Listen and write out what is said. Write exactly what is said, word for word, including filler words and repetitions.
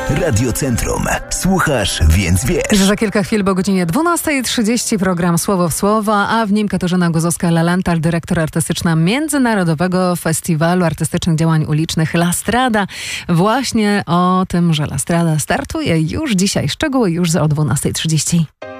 Radio Centrum. Słuchasz, więc wiesz. Że za kilka chwil, bo o godzinie dwunasta trzydzieści program Słowo w Słowo, a w nim Katarzyna Gozowska-Lalental, dyrektor artystyczna Międzynarodowego Festiwalu Artystycznych Działań Ulicznych La Strada. Właśnie o tym, że La Strada startuje już dzisiaj. Szczegóły już za o dwunasta trzydzieści.